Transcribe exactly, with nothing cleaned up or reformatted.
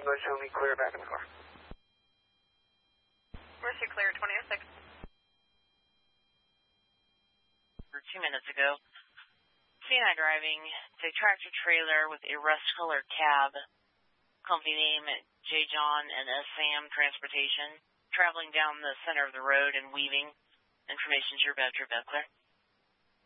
Bush, show me clear back in the car. Mercy clear, twenty oh six. Two minutes ago, C nine driving to tractor trailer with a rust-colored cab, company name J. John and S. Sam Transportation, traveling down the center of the road and weaving. Information's your bad, trip out clear.